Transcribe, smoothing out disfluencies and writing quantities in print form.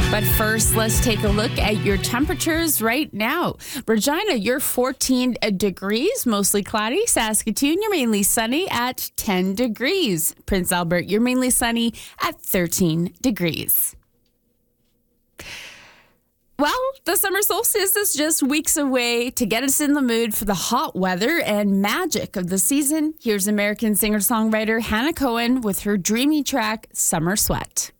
But first, let's take a look at your temperatures right now. Regina, you're 14 degrees, mostly cloudy. Saskatoon, you're mainly sunny at 10 degrees. Prince Albert, you're mainly sunny at 13 degrees. Well, the summer solstice is just weeks away. To get us in the mood for the hot weather and magic of the season, here's American singer-songwriter Hannah Cohen with her dreamy track, Summer Sweat.